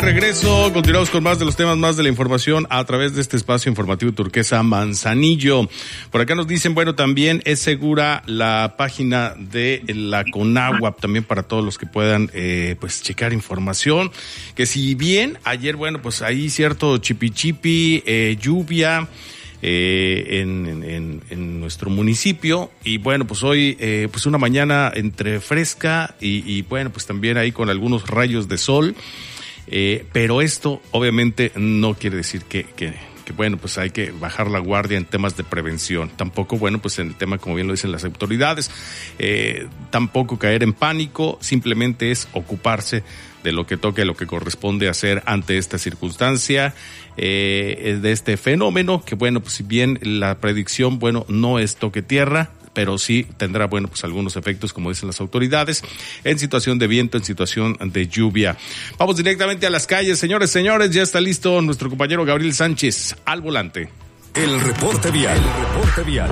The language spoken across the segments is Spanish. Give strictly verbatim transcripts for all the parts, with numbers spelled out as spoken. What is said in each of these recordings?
Regreso, continuamos con más de los temas, más de la información a través de este espacio informativo Turquesa Manzanillo. Por acá nos dicen, bueno, también es segura la página de la Conagua, también para todos los que puedan, eh, pues, checar información. Que si bien ayer, bueno, pues ahí cierto chipichipi, eh, lluvia, Eh, en, en, en nuestro municipio, y bueno, pues hoy eh, pues una mañana entre fresca y, y bueno, pues también ahí con algunos rayos de sol, eh, pero esto obviamente no quiere decir que, que, que bueno, pues hay que bajar la guardia en temas de prevención, tampoco, bueno, pues en el tema, como bien lo dicen las autoridades, eh, tampoco caer en pánico, simplemente es ocuparse de lo que toca y lo que corresponde hacer ante esta circunstancia, eh, de este fenómeno, que bueno, pues si bien la predicción, bueno, no es toque tierra, pero sí tendrá, bueno, pues algunos efectos, como dicen las autoridades, en situación de viento, en situación de lluvia. Vamos directamente a las calles, señores, señores, ya está listo nuestro compañero Gabriel Sánchez, al volante. El reporte vial, el reporte vial.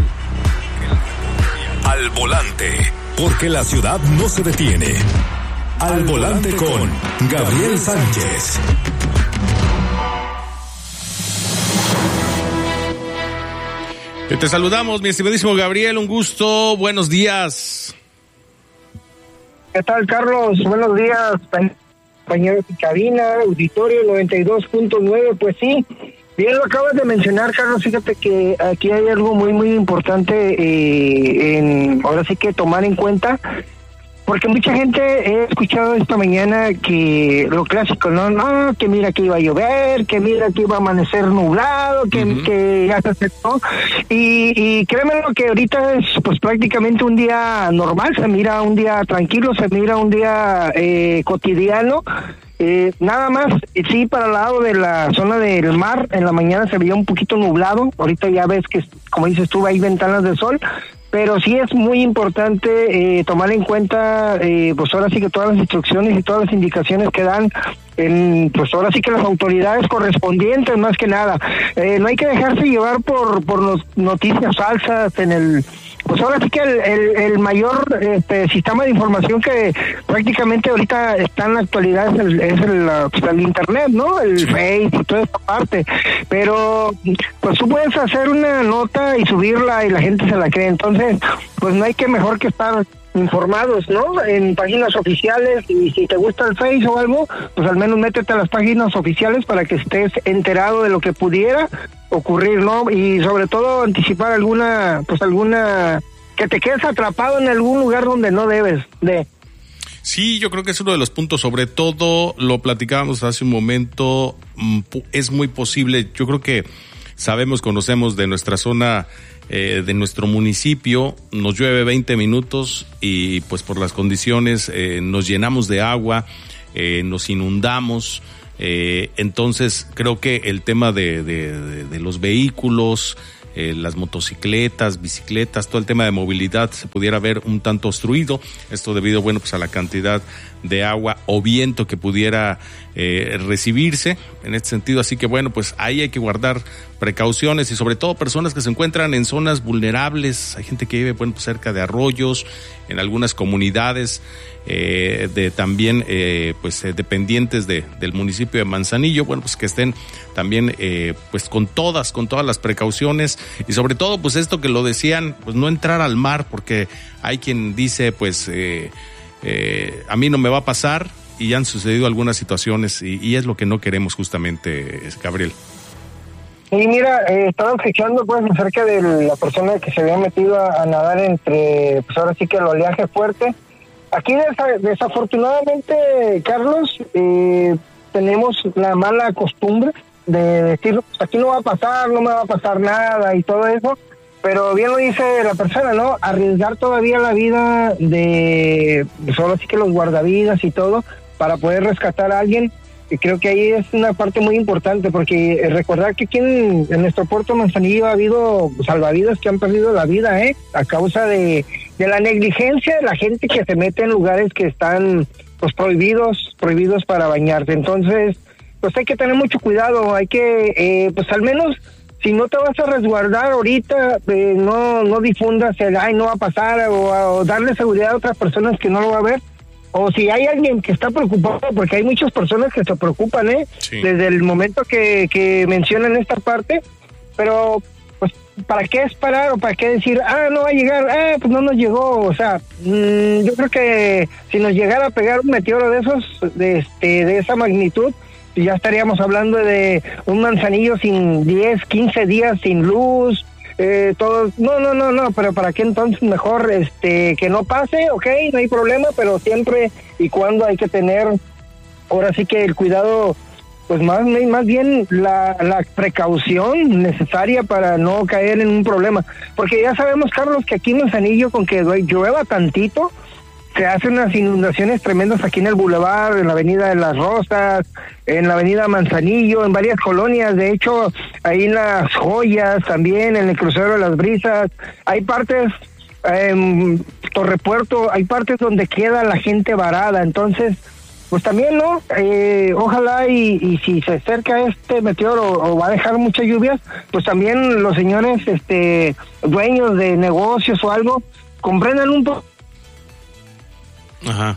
Al volante, porque la ciudad no se detiene. Al volante con Gabriel Sánchez. Te saludamos, mi estimadísimo Gabriel, un gusto, buenos días. ¿Qué tal, Carlos? Buenos días, compañeros de cabina, auditorio noventa y dos punto nueve, pues sí, bien lo acabas de mencionar, Carlos, fíjate que aquí hay algo muy, muy importante, eh, en, ahora sí que tomar en cuenta, porque mucha gente he escuchado esta mañana que lo clásico, no, no, que mira que iba a llover, que mira que iba a amanecer nublado, que, uh-huh. que ya se aceptó, y, y créeme lo que ahorita es pues prácticamente un día normal, se mira un día tranquilo, se mira un día eh, cotidiano. Eh, nada más, sí, para el lado de la zona del mar, en la mañana se veía un poquito nublado, ahorita ya ves que, como dices tú, hay ventanas de sol, pero sí es muy importante eh, tomar en cuenta, eh, pues ahora sí que todas las instrucciones y todas las indicaciones que dan, en, pues ahora sí que las autoridades correspondientes, más que nada. Eh, no hay que dejarse llevar por, por los noticias falsas en el... Pues ahora sí que el, el, el mayor este, sistema de información que prácticamente ahorita está en la actualidad es el, es el, pues el internet, ¿no? El Facebook, toda esta parte. Pero pues tú puedes hacer una nota y subirla y la gente se la cree. Entonces, pues no hay que mejor que estar informados, ¿no? En páginas oficiales, y si te gusta el Face o algo, pues al menos métete a las páginas oficiales para que estés enterado de lo que pudiera ocurrir, ¿no? Y sobre todo anticipar alguna, pues alguna, que te quedes atrapado en algún lugar donde no debes de. Sí, yo creo que es uno de los puntos, sobre todo, lo platicábamos hace un momento, es muy posible, yo creo que sabemos, conocemos de nuestra zona, eh, de nuestro municipio, nos llueve veinte minutos y pues por las condiciones eh, nos llenamos de agua, eh, nos inundamos, eh, entonces creo que el tema de, de, de, de los vehículos, eh, las motocicletas, bicicletas, todo el tema de movilidad se pudiera ver un tanto obstruido, esto debido, bueno, pues a la cantidad de agua o viento que pudiera eh, recibirse en este sentido, así que bueno, pues ahí hay que guardar precauciones y sobre todo personas que se encuentran en zonas vulnerables, hay gente que vive, bueno, pues cerca de arroyos, en algunas comunidades eh, de también eh, pues eh, dependientes de del municipio de Manzanillo, bueno, pues que estén también eh, pues con todas, con todas las precauciones y sobre todo pues esto que lo decían, pues no entrar al mar, porque hay quien dice pues eh, eh, a mí no me va a pasar, y ya han sucedido algunas situaciones y, y es lo que no queremos justamente, Gabriel. Y mira, eh, estaba escuchando pues acerca de la persona que se había metido a, a nadar entre, pues ahora sí que el oleaje fuerte. Aquí des- desafortunadamente, Carlos, eh, tenemos la mala costumbre de decir, pues aquí no va a pasar, no me va a pasar nada y todo eso, pero bien lo dice la persona, ¿no? Arriesgar todavía la vida de, pues ahora sí que los guardavidas y todo, para poder rescatar a alguien. Y creo que ahí es una parte muy importante, porque recordar que aquí en, en nuestro puerto Manzanillo ha habido salvavidas que han perdido la vida, ¿eh? A causa de, de la negligencia de la gente que se mete en lugares que están pues prohibidos, prohibidos para bañarse. Entonces, pues hay que tener mucho cuidado, hay que, eh, pues al menos, si no te vas a resguardar ahorita, eh, no no difundas el, ay, no va a pasar, o, o darle seguridad a otras personas que no lo va a ver. o si hay alguien que está preocupado, porque hay muchas personas que se preocupan, ¿eh? Sí. Desde el momento que, que mencionan esta parte, pero pues ¿para qué esperar o para qué decir, ah, no va a llegar, ah, pues no nos llegó? O sea, mmm, yo creo que si nos llegara a pegar un meteoro de esos, de este, de esa magnitud, ya estaríamos hablando de un Manzanillo sin diez, quince días sin luz, eh, todo, no, no, no, no, pero ¿para qué entonces mejor este que no pase? Ok, no hay problema, pero siempre y cuando hay que tener, ahora sí que el cuidado, pues más, más bien la, la precaución necesaria para no caer en un problema, porque ya sabemos, Carlos, que aquí en Manzanillo, con que llueva tantito, se hacen unas inundaciones tremendas aquí en el Boulevard, en la Avenida de las Rosas, en la Avenida Manzanillo, en varias colonias. De hecho, ahí en Las Joyas también, en el Crucero de las Brisas, hay partes, en eh, Torrepuerto, hay partes donde queda la gente varada. Entonces, pues también, ¿no? Eh, ojalá y, y si se acerca este meteoro o va a dejar muchas lluvias, pues también los señores este dueños de negocios o algo, comprendan un poco. Ajá.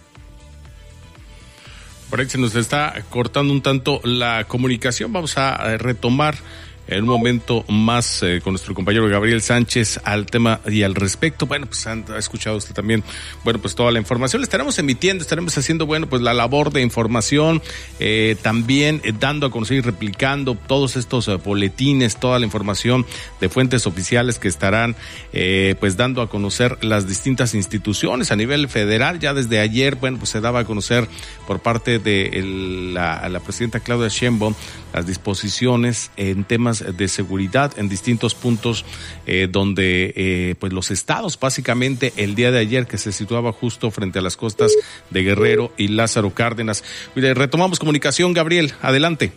Por ahí se nos está cortando un tanto la comunicación. Vamos a retomar en un momento más eh, con nuestro compañero Gabriel Sánchez al tema y al respecto. Bueno, pues han, ha escuchado usted también, bueno, pues toda la información. Le estaremos emitiendo, estaremos haciendo, bueno, pues la labor de información, eh, también eh, dando a conocer y replicando todos estos eh, boletines, toda la información de fuentes oficiales que estarán, eh, pues dando a conocer las distintas instituciones a nivel federal. Ya desde ayer, bueno, pues se daba a conocer por parte de el, la, la presidenta Claudia Sheinbaum las disposiciones en temas de seguridad en distintos puntos eh, donde eh, pues los estados, básicamente el día de ayer que se situaba justo frente a las costas de Guerrero y Lázaro Cárdenas. Mire, retomamos comunicación, Gabriel, adelante.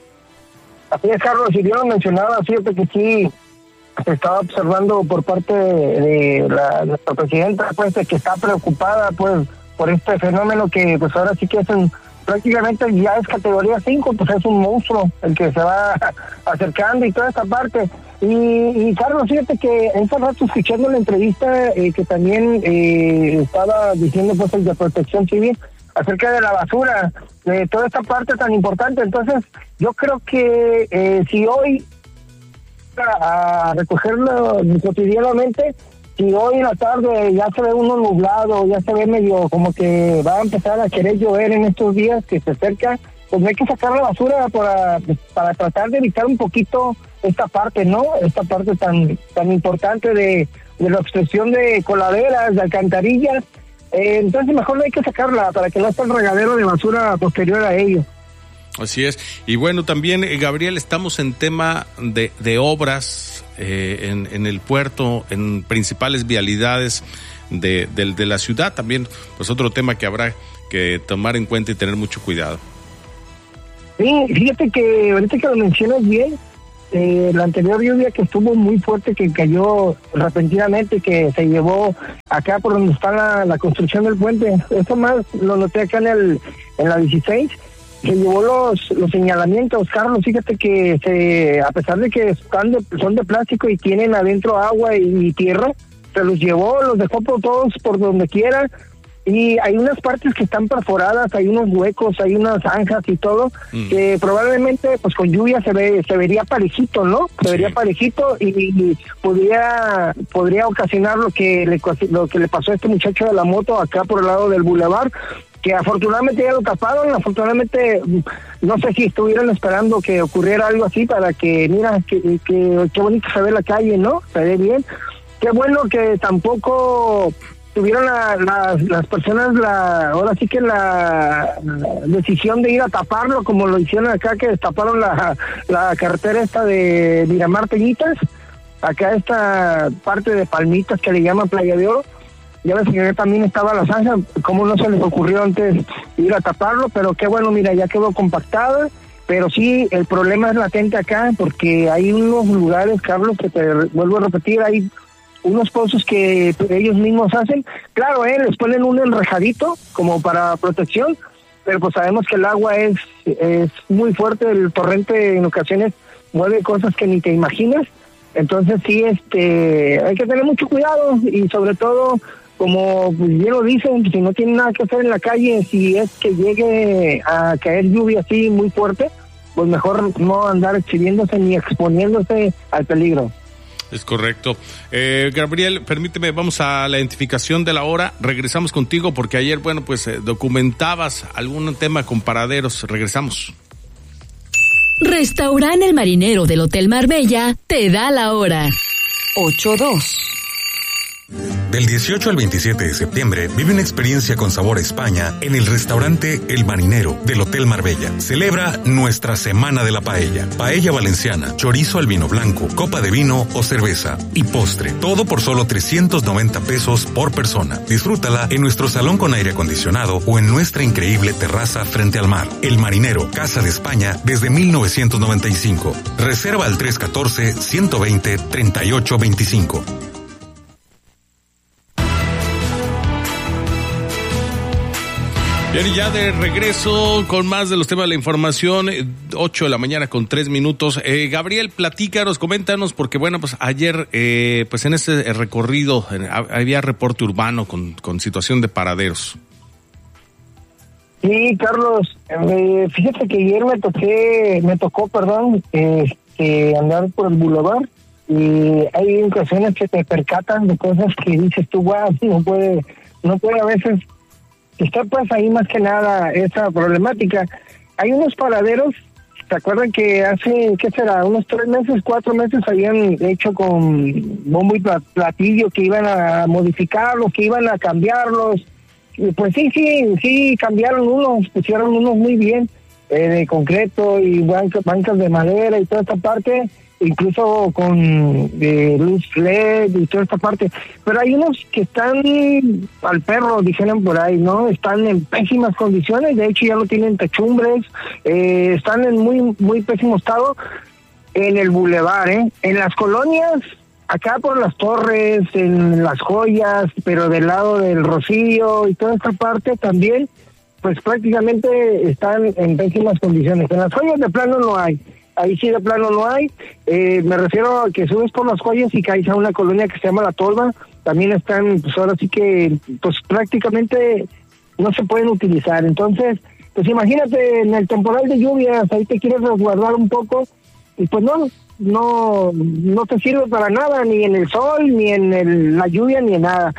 Así es, Carlos, y bien mencionaba, cierto que sí se estaba observando por parte de la nuestra presidenta, pues, de que está preocupada, pues, por este fenómeno que, pues, ahora sí que es un prácticamente ya es categoría cinco, pues es un monstruo el que se va acercando y toda esta parte. Y, y Carlos, fíjate que en ese rato escuchando la entrevista eh, que también eh, estaba diciendo pues el de Protección Civil acerca de la basura, de toda esta parte tan importante. Entonces yo creo que eh, si hoy a, a recogerlo cotidianamente, si hoy en la tarde ya se ve uno nublado, ya se ve medio como que va a empezar a querer llover en estos días que se acerca, pues hay que sacar la basura para, para tratar de evitar un poquito esta parte, ¿no? Esta parte tan tan importante de, de la obstrucción de coladeras, de alcantarillas. Eh, entonces mejor no hay que sacarla para que no esté el regadero de basura posterior a ello. Así es. Y bueno, también, eh, Gabriel, estamos en tema de, de obras eh, en, en el puerto, en principales vialidades de, de, de la ciudad. También, pues otro tema que habrá que tomar en cuenta y tener mucho cuidado. Sí, fíjate que ahorita que lo mencionas bien, eh, la anterior lluvia que estuvo muy fuerte, que cayó repentinamente, que se llevó acá por donde está la, la construcción del puente, eso más lo noté acá en el en la dieciséis, se llevó los los señalamientos, Carlos. Fíjate que se, a pesar de que están de, son de plástico y tienen adentro agua y, y tierra, se los llevó, los dejó por todos por donde quiera. Y hay unas partes que están perforadas, hay unos huecos, hay unas zanjas y todo, mm. que probablemente pues con lluvia se ve se vería parejito, ¿no? Se sí. vería parejito y, y podría podría ocasionar lo que le lo que le pasó a este muchacho de la moto acá por el lado del Boulevard, que afortunadamente ya lo taparon. Afortunadamente no sé si estuvieran esperando que ocurriera algo así para que, mira, que, que qué bonito se ve la calle, ¿no? Se ve bien. Qué bueno que tampoco tuvieron la, la, las personas la ahora sí que la, la decisión de ir a taparlo como lo hicieron acá, que destaparon la, la carretera esta de Miramar Peñitas, acá esta parte de Palmitas que le llaman Playa de Oro. Ya ves que también estaba la zanja, como no se les ocurrió antes ir a taparlo, pero qué bueno, mira, ya quedó compactada. Pero sí, el problema es latente acá, porque hay unos lugares, Carlos, que te vuelvo a repetir, hay unos pozos que ellos mismos hacen. Claro, eh, les ponen un enrejadito como para protección, pero pues sabemos que el agua es, es muy fuerte, el torrente en ocasiones mueve cosas que ni te imaginas. Entonces sí, este, hay que tener mucho cuidado y sobre todo como pues bien lo dicen, si no tienen nada que hacer en la calle, si es que llegue a caer lluvia así muy fuerte, pues mejor no andar exhibiéndose ni exponiéndose al peligro. Es correcto. Eh, Gabriel, permíteme, vamos a la identificación de la hora. Regresamos contigo porque ayer, bueno, pues eh, documentabas algún tema con paraderos. Regresamos. Restaurante El Marinero del Hotel Marbella te da la hora. ocho dos. Del dieciocho al veintisiete de septiembre, vive una experiencia con sabor a España en el restaurante El Marinero del Hotel Marbella. Celebra nuestra Semana de la Paella. Paella valenciana, chorizo al vino blanco, copa de vino o cerveza y postre. Todo por solo trescientos noventa pesos por persona. Disfrútala en nuestro salón con aire acondicionado o en nuestra increíble terraza frente al mar. El Marinero, Casa de España desde mil novecientos noventa y cinco. Reserva al tres uno cuatro, uno dos cero, tres ocho dos cinco. Bien, y ya de regreso con más de los temas de la información, ocho de la mañana con tres minutos. Eh, Gabriel, platícanos, coméntanos, porque bueno, pues ayer, eh, pues en ese recorrido eh, había reporte urbano con, con situación de paraderos. Sí, Carlos, eh, fíjate que ayer me toqué, me tocó, perdón, eh, andar por el bulevar y hay ocasiones que te percatan de cosas que dices tú, wow, no puede, no puede a veces. Está pues ahí más que nada esa problemática. Hay unos paraderos, ¿te acuerdan que hace, qué será, unos tres meses, cuatro meses habían hecho con bombo y platillo que iban a modificarlos, que iban a cambiarlos? Y pues sí, sí, sí, cambiaron unos, pusieron unos muy bien, eh, de concreto y bancas, bancas de madera y toda esta parte, incluso con eh, luz L E D y toda esta parte, pero hay unos que están al perro, dijeron por ahí, ¿no? Están en pésimas condiciones, de hecho ya no tienen techumbres, eh, están en muy muy pésimo estado en el bulevar, ¿eh? En las colonias, acá por las Torres, en las Joyas, pero del lado del Rocío y toda esta parte también, pues prácticamente están en pésimas condiciones. En las Joyas de plano no hay. Ahí sí de plano no hay, eh, me refiero a que subes por las Joyas y caes a una colonia que se llama La Tolva, también están, pues ahora sí que, pues prácticamente no se pueden utilizar. Entonces, pues imagínate en el temporal de lluvias, ahí te quieres resguardar un poco, y pues no, no, no te sirve para nada, ni en el sol, ni en el, la lluvia, ni en nada.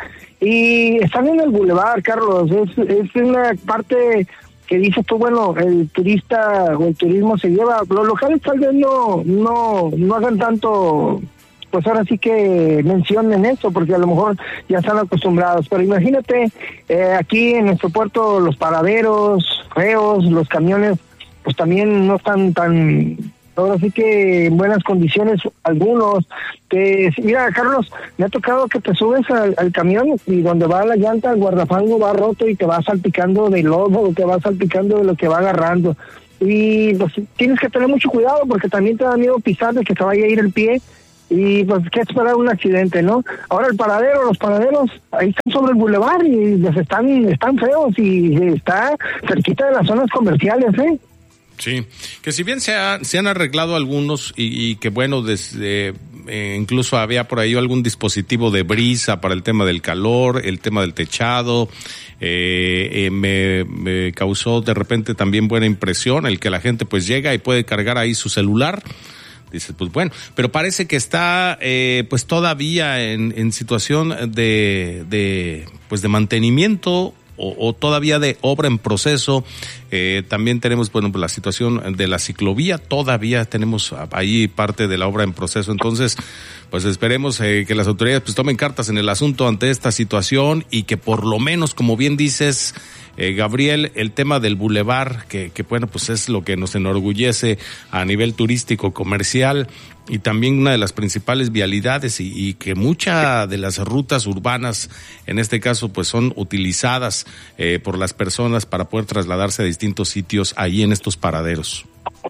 Y están en el bulevar, Carlos, es, es una parte que dices tú, bueno, el turista o el turismo se lleva, los locales tal vez no, no, no hagan tanto, pues ahora sí que mencionen eso, porque a lo mejor ya están acostumbrados, pero imagínate, eh, aquí en nuestro puerto los paraderos feos, los camiones, pues también no están tan, ahora sí que en buenas condiciones algunos, que mira, Carlos, me ha tocado que te subes al, al camión y donde va la llanta, el guardafango va roto y te va salpicando de lodo, te va salpicando de lo que va agarrando, y pues tienes que tener mucho cuidado porque también te da miedo pisar de que te vaya a ir el pie, y pues que esperar un accidente, ¿no? Ahora el paradero, los paraderos, ahí están sobre el bulevar y pues están, están feos y está cerquita de las zonas comerciales, ¿eh? Sí, que si bien se, ha, se han arreglado algunos y, y que bueno, desde eh, incluso había por ahí algún dispositivo de brisa para el tema del calor, el tema del techado, eh, eh, me, me causó de repente también buena impresión el que la gente pues llega y puede cargar ahí su celular. Dices, pues bueno, pero parece que está eh, pues todavía en, en situación de, de pues de mantenimiento o, o todavía de obra en proceso. Eh, también tenemos, bueno, pues la situación de la ciclovía, todavía tenemos ahí parte de la obra en proceso. Entonces, pues esperemos eh, que las autoridades pues tomen cartas en el asunto ante esta situación y que por lo menos, como bien dices, eh, Gabriel, el tema del bulevar, que, que bueno, pues es lo que nos enorgullece a nivel turístico, comercial, y también una de las principales vialidades y, y que muchas de las rutas urbanas, en este caso, pues son utilizadas eh, por las personas para poder trasladarse a distintos sitios ahí en estos paraderos.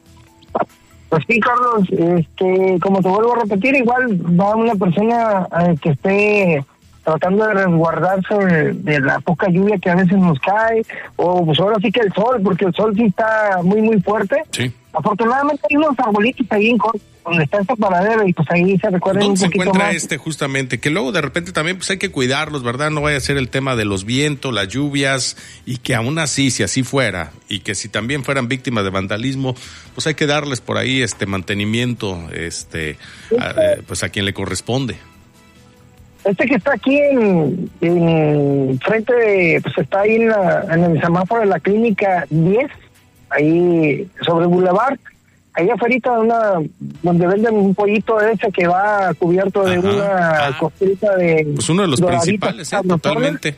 Pues sí, Carlos, este, como te vuelvo a repetir, igual va una persona eh, que esté tratando de resguardarse de, de la poca lluvia que a veces nos cae, o pues ahora sí que el sol, porque el sol sí está muy, muy fuerte. Sí. afortunadamente hay unos arbolitos ahí en corto, donde está ese paradero, y pues ahí se recuerda un ¿Dónde se poquito encuentra más. este justamente? Que luego de repente también pues hay que cuidarlos, ¿verdad? No vaya a ser el tema de los vientos, las lluvias, y que aún así, si así fuera, y que si también fueran víctimas de vandalismo, pues hay que darles por ahí este mantenimiento, este, a, eh, pues a quien le corresponde. Este que está aquí en, en frente de, pues está ahí en, la, en el semáforo de la clínica diez, ahí sobre el Boulevard, ahí afuera una, donde venden un pollito ese que va cubierto de Ajá. una costrita de... Pues uno de los principales, ¿eh? Totalmente.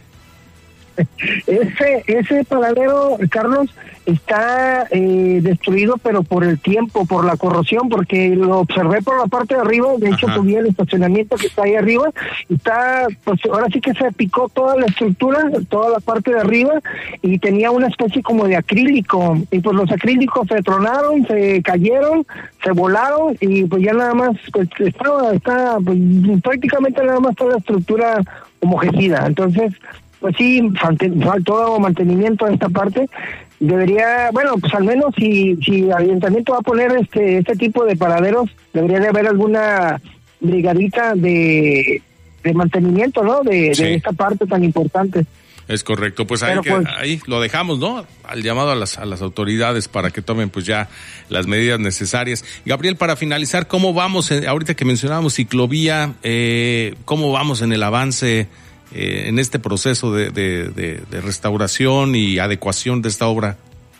Ese ese paradero, Carlos, está eh, destruido, pero por el tiempo, por la corrosión, porque lo observé por la parte de arriba. De hecho, subí el estacionamiento que está ahí arriba, y está, pues ahora sí que se picó toda la estructura, toda la parte de arriba, y tenía una especie como de acrílico, y pues los acrílicos se tronaron, se cayeron, se volaron, y pues ya nada más, pues estaba, está, pues prácticamente nada más toda la estructura homogénea. Entonces, pues sí, faltó mantenimiento en esta parte. Debería, bueno, pues al menos si si el ayuntamiento va a poner este este tipo de paraderos, debería de haber alguna brigadita de, de mantenimiento, ¿no? De, sí. de esta parte tan importante. Es correcto, pues ahí, que, pues ahí lo dejamos, ¿no? Al llamado a las a las autoridades para que tomen pues ya las medidas necesarias. Gabriel, para finalizar, ¿cómo vamos? En, ahorita que mencionábamos ciclovía, eh, ¿cómo vamos en el avance Eh, en este proceso de, de, de, de restauración y adecuación de esta obra?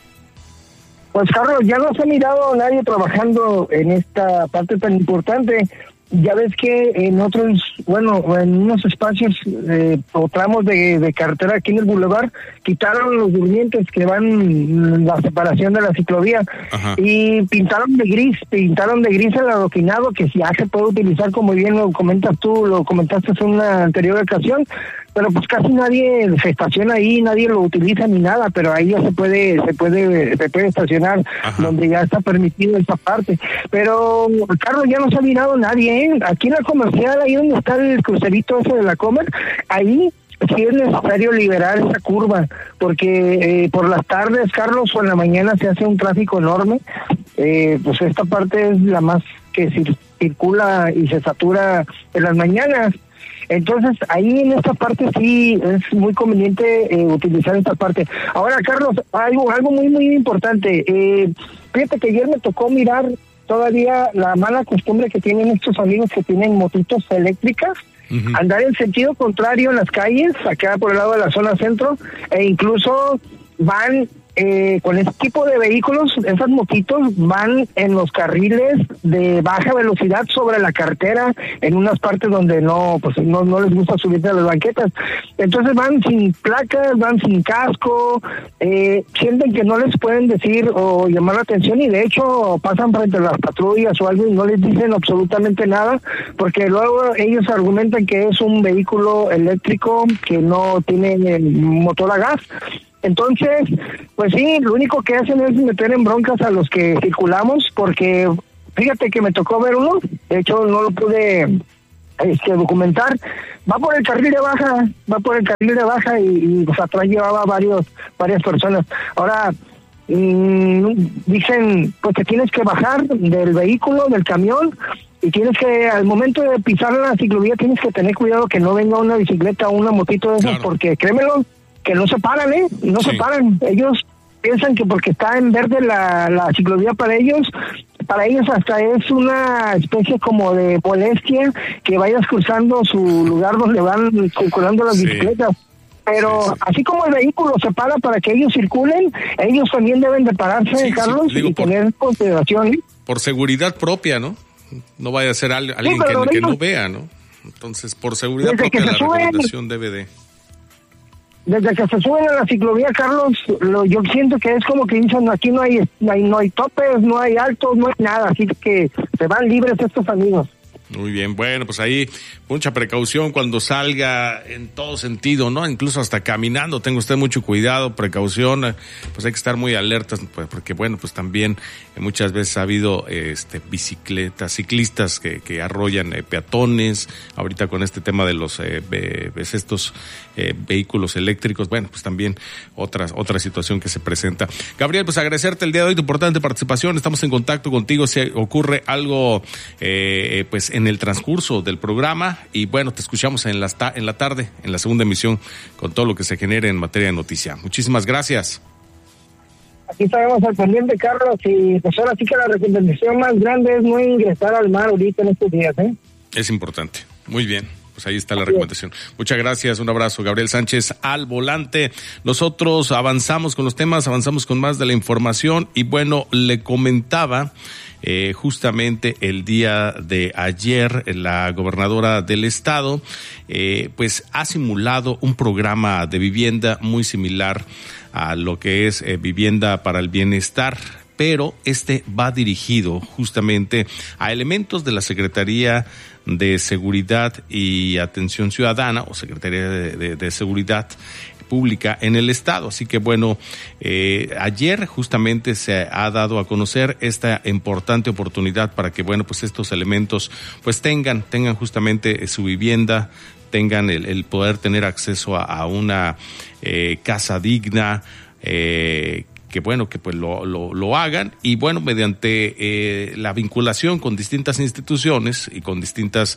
Pues Carlos, ya no se ha mirado a nadie trabajando en esta parte tan importante. Ya ves que en otros, bueno, en unos espacios eh, o tramos de, de carretera aquí en el Boulevard, quitaron los durmientes que van en la separación de la ciclovía. Ajá. Y pintaron de gris, pintaron de gris el adoquinado, que ya se puede utilizar, como bien lo comentas tú, lo comentaste en una anterior ocasión, pero pues casi nadie se estaciona ahí, nadie lo utiliza ni nada, pero ahí ya se puede, se puede, se puede estacionar. Ajá. Donde ya está permitido esa parte. Pero, Carlos, ya no se ha mirado nadie, ¿eh? Aquí en la comercial, ahí donde está el crucerito ese de la Comer, ahí sí es necesario liberar esa curva, porque eh, por las tardes, Carlos, o en la mañana se hace un tráfico enorme. Eh, pues esta parte es la más que cir- circula y se satura en las mañanas. Entonces, ahí en esta parte sí es muy conveniente eh, utilizar esta parte. Ahora, Carlos, algo algo muy, muy importante. Eh, fíjate que ayer me tocó mirar todavía la mala costumbre que tienen estos amigos que tienen motitos eléctricas, uh-huh. andar en sentido contrario en las calles, acá por el lado de la zona centro, e incluso van... Eh, con este tipo de vehículos, esas motitos van en los carriles de baja velocidad sobre la carretera, en unas partes donde no pues no, no les gusta subirse a las banquetas. Entonces van sin placas, van sin casco, eh, sienten que no les pueden decir o llamar la atención, y de hecho pasan frente a las patrullas o algo y no les dicen absolutamente nada, porque luego ellos argumentan que es un vehículo eléctrico que no tiene motor a gas. Entonces, pues sí, lo único que hacen es meter en broncas a los que circulamos, porque fíjate que me tocó ver uno, de hecho no lo pude este, documentar, va por el carril de baja, va por el carril de baja y, y pues atrás llevaba varios, varias personas. Ahora, mmm, dicen pues que tienes que bajar del vehículo, del camión, y tienes que, al momento de pisar la ciclovía, tienes que tener cuidado que no venga una bicicleta o una motito de esas, claro. Porque créemelo, que no se paran, ¿eh? No sí. se paran. Ellos piensan que porque está en verde la, la ciclovía para ellos, para ellos hasta es una especie como de molestia que vayas cruzando su lugar donde van circulando las sí. bicicletas. Pero sí, sí. así como el vehículo se para para que ellos circulen, ellos también deben de pararse, sí, Carlos, sí. Digo, y por, tener consideración. ¿eh? Por seguridad propia, ¿no? No vaya a ser alguien sí, que, ellos, que no vea, ¿no? Entonces, por seguridad propia la recomendación debe de... Desde que se suben a la ciclovía, Carlos, lo, yo siento que es como que dicen, aquí no hay, no hay no hay topes, no hay altos, no hay nada, así que se van libres estos amigos. Muy bien, bueno, pues ahí mucha precaución cuando salga en todo sentido, ¿no? Incluso hasta caminando, tenga usted mucho cuidado, precaución, pues hay que estar muy alertas, pues, porque bueno, pues también eh, muchas veces ha habido este bicicletas, ciclistas que, que arrollan eh, peatones, ahorita con este tema de los eh, be, ves estos eh, vehículos eléctricos, bueno, pues también otras, otra situación que se presenta. Gabriel, pues agradecerte el día de hoy tu importante participación, estamos en contacto contigo si ocurre algo, eh, pues en en el transcurso del programa y bueno, te escuchamos en la, en la tarde, en la segunda emisión, con todo lo que se genere en materia de noticia. Muchísimas gracias. Aquí estaremos al pendiente, Carlos, y pues ahora sí que la recomendación más grande es no ingresar al mar ahorita en estos días, ¿eh? Es importante. Muy bien. Pues ahí está la recomendación. Muchas gracias, un abrazo. Gabriel Sánchez al volante. Nosotros avanzamos con los temas, avanzamos con más de la información y bueno, le comentaba eh, justamente el día de ayer la gobernadora del estado eh, pues ha simulado un programa de vivienda muy similar a lo que es eh, Vivienda para el Bienestar, pero este va dirigido justamente a elementos de la Secretaría de Seguridad y Atención Ciudadana o Secretaría de, de, de Seguridad Pública en el estado. Así que bueno, eh, ayer justamente se ha dado a conocer esta importante oportunidad para que bueno, pues estos elementos pues tengan, tengan justamente su vivienda, tengan el, el poder tener acceso a, a una eh, casa digna, eh, que bueno, que pues lo, lo, lo hagan y bueno, mediante eh, la vinculación con distintas instituciones y con distintas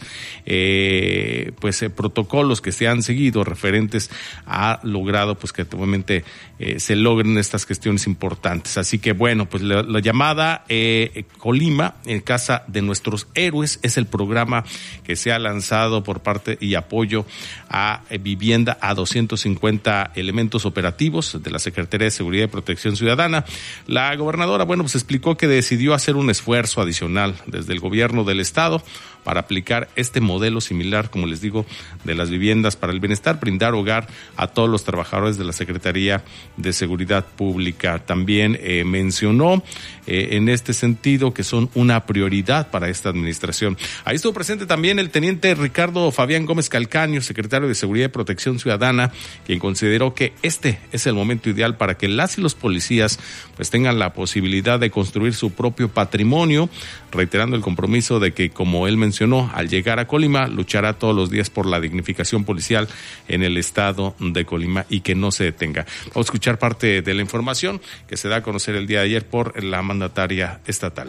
eh, pues eh, protocolos que se han seguido referentes ha logrado pues que obviamente eh, se logren estas cuestiones importantes. Así que bueno, pues la, la llamada eh, Colima en Casa de Nuestros Héroes es el programa que se ha lanzado por parte y apoyo a eh, vivienda a doscientos cincuenta elementos operativos de la Secretaría de Seguridad y Protección Ciudadana. La gobernadora, bueno, pues explicó que decidió hacer un esfuerzo adicional desde el gobierno del estado para aplicar este modelo similar, como les digo, de las viviendas para el bienestar, brindar hogar a todos los trabajadores de la Secretaría de Seguridad Pública. También eh, mencionó eh, en este sentido que son una prioridad para esta administración. Ahí estuvo presente también el teniente Ricardo Fabián Gómez Calcaño, secretario de Seguridad y Protección Ciudadana, quien consideró que este es el momento ideal para que las y los policías pues tengan la posibilidad de construir su propio patrimonio, reiterando el compromiso de que, como él mencionó, al llegar a Colima, luchará todos los días por la dignificación policial en el estado de Colima y que no se detenga. Vamos a escuchar parte de la información que se da a conocer el día de ayer por la mandataria estatal.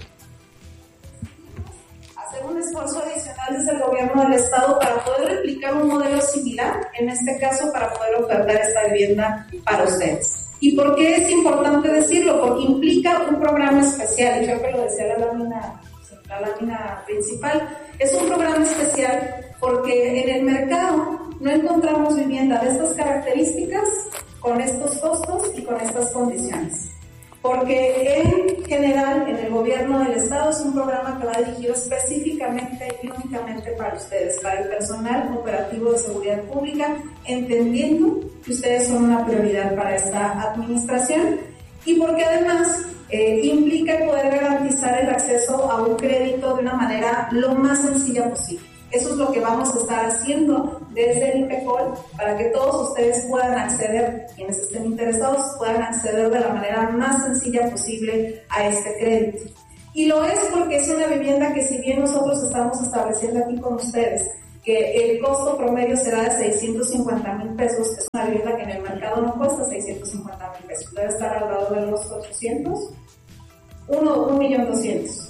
Hacer un esfuerzo adicional desde el gobierno del estado para poder replicar un modelo similar, en este caso para poder ofertar esta vivienda para ustedes. ¿Y por qué es importante decirlo? Porque implica un programa especial, y creo que lo decía la lámina, la lámina principal. Es un programa especial porque en el mercado no encontramos vivienda de estas características, con estos costos y con estas condiciones. Porque en general, en el gobierno del estado, es un programa que va dirigido específicamente y únicamente para ustedes, para el personal operativo de seguridad pública, entendiendo que ustedes son una prioridad para esta administración y porque además eh, implica el poder garantizar el acceso a un crédito de una manera lo más sencilla posible. Eso es lo que vamos a estar haciendo desde el IPECOL para que todos ustedes puedan acceder, quienes estén interesados, puedan acceder de la manera más sencilla posible a este crédito. Y lo es porque es una vivienda que, si bien nosotros estamos estableciendo aquí con ustedes que el costo promedio será de seiscientos cincuenta mil pesos, es una vivienda que en el mercado no cuesta seiscientos cincuenta mil pesos, debe estar al lado de los ochocientos, un millón doscientos.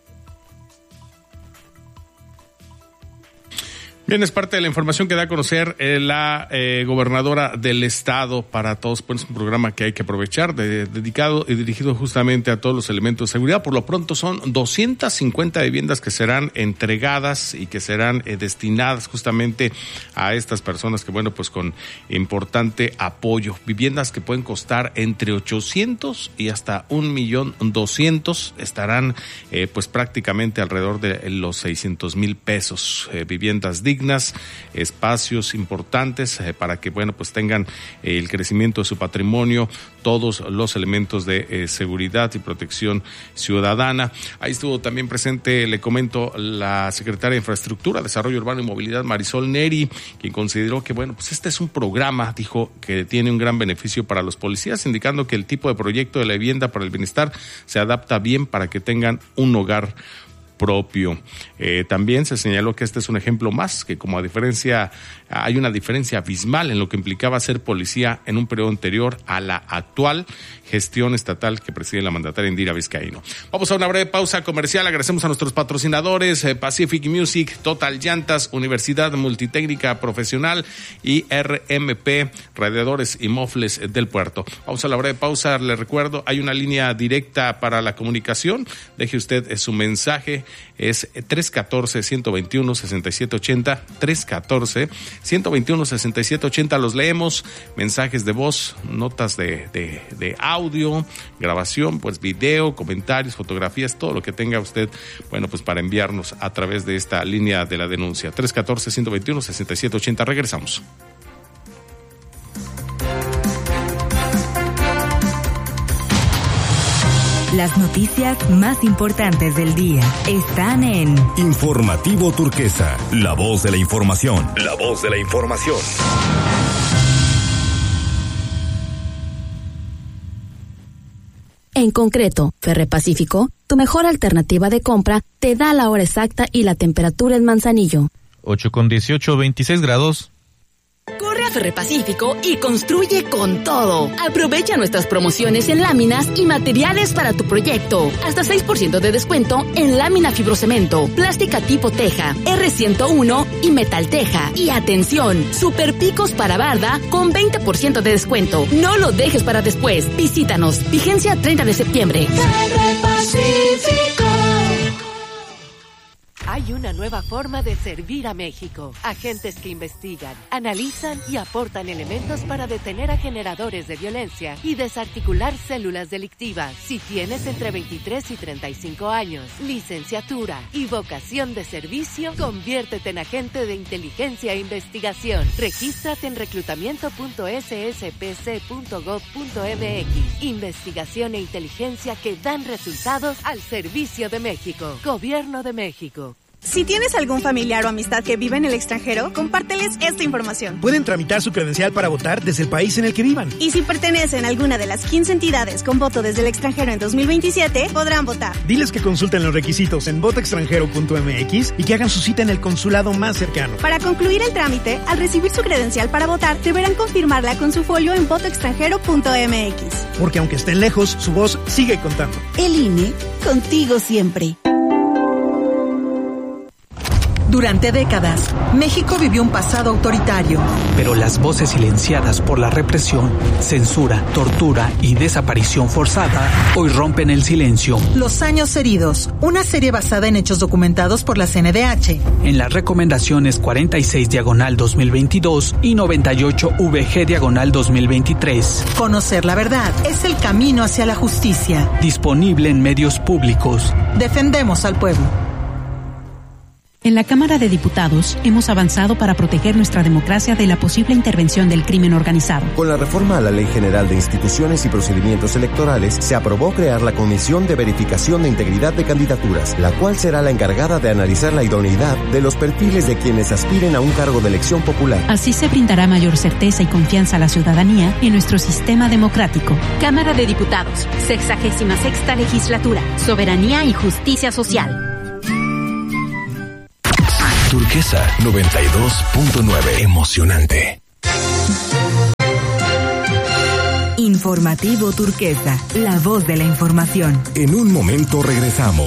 Bien, es parte de la información que da a conocer eh, la eh, gobernadora del estado para todos. Pues es un programa que hay que aprovechar, de, dedicado y dirigido justamente a todos los elementos de seguridad. Por lo pronto son doscientas cincuenta viviendas que serán entregadas y que serán eh, destinadas justamente a estas personas que, bueno, pues con importante apoyo. Viviendas que pueden costar entre ochocientos y hasta un millón doscientos, estarán eh, pues prácticamente alrededor de los seiscientos mil pesos. Eh, viviendas dignas, dignas, espacios importantes eh, para que, bueno, pues tengan eh, el crecimiento de su patrimonio, todos los elementos de eh, seguridad y protección ciudadana. Ahí estuvo también presente, le comento, la secretaria de Infraestructura, Desarrollo Urbano y Movilidad, Marisol Neri, quien consideró que, bueno, pues este es un programa, dijo, que tiene un gran beneficio para los policías, indicando que el tipo de proyecto de la vivienda para el bienestar se adapta bien para que tengan un hogar propio. Eh, también se señaló que este es un ejemplo más, que como a diferencia, hay una diferencia abismal en lo que implicaba ser policía en un periodo anterior a la actual gestión estatal que preside la mandataria Indira Vizcaíno. Vamos a una breve pausa comercial. Agradecemos a nuestros patrocinadores, eh, Pacific Music, Total Llantas, Universidad Multitécnica Profesional y R M P, Radiadores y Mofles del Puerto. Vamos a la breve pausa. Le recuerdo, hay una línea directa para la comunicación. Deje usted eh, su mensaje. Es tres uno cuatro, uno dos uno, seis siete ocho cero, tres uno cuatro, uno dos uno, seis siete ocho cero. Los leemos, mensajes de voz, notas de, de, de audio, grabación, pues video, comentarios, fotografías, todo lo que tenga usted, bueno, pues para enviarnos a través de esta línea de la denuncia. tres uno cuatro, uno dos uno, seis siete ocho cero. Regresamos. Las noticias más importantes del día están en Informativo Turquesa, la voz de la información. La voz de la información. En concreto, Ferrepacífico, tu mejor alternativa de compra, te da la hora exacta y la temperatura en Manzanillo. ocho con dieciocho, veintiséis grados. Corre a Ferrepacífico y construye con todo. Aprovecha nuestras promociones en láminas y materiales para tu proyecto. Hasta seis por ciento de descuento en lámina fibrocemento, plástica tipo teja, R ciento uno y metal teja. Y atención, super picos para barda con veinte por ciento de descuento. No lo dejes para después. Visítanos. Vigencia treinta de septiembre. Ferrepacífico. Hay una nueva forma de servir a México. Agentes que investigan, analizan y aportan elementos para detener a generadores de violencia y desarticular células delictivas. Si tienes entre veintitrés y treinta y cinco años, licenciatura y vocación de servicio, conviértete en agente de inteligencia e investigación. Regístrate en reclutamiento punto s s p c punto gov punto m x. Investigación e inteligencia que dan resultados al servicio de México. Gobierno de México. Si tienes algún familiar o amistad que vive en el extranjero, compárteles esta información. Pueden tramitar su credencial para votar desde el país en el que vivan. Y si pertenecen a alguna de las quince entidades con voto desde el extranjero en dos mil veintisiete, podrán votar. Diles que consulten los requisitos en voto extranjero punto m x y que hagan su cita en el consulado más cercano. Para concluir el trámite, al recibir su credencial para votar, deberán confirmarla con su folio en voto extranjero punto m x. Porque aunque estén lejos, su voz sigue contando. El I N E, contigo siempre. Durante décadas, México vivió un pasado autoritario. Pero las voces silenciadas por la represión, censura, tortura y desaparición forzada hoy rompen el silencio. Los años heridos, una serie basada en hechos documentados por la C N D H. En las recomendaciones cuarenta y seis diagonal dos mil veintidós y noventa y ocho V G diagonal dos mil veintitrés. Conocer la verdad es el camino hacia la justicia. Disponible en medios públicos. Defendemos al pueblo. En la Cámara de Diputados hemos avanzado para proteger nuestra democracia de la posible intervención del crimen organizado. Con la reforma a la Ley General de Instituciones y Procedimientos Electorales, se aprobó crear la Comisión de Verificación de Integridad de Candidaturas, la cual será la encargada de analizar la idoneidad de los perfiles de quienes aspiren a un cargo de elección popular. Así se brindará mayor certeza y confianza a la ciudadanía en nuestro sistema democrático. Cámara de Diputados, sexagésima sexta legislatura, soberanía y justicia social. Turquesa noventa y dos punto nueve. Emocionante. Informativo Turquesa, la voz de la información. En un momento regresamos.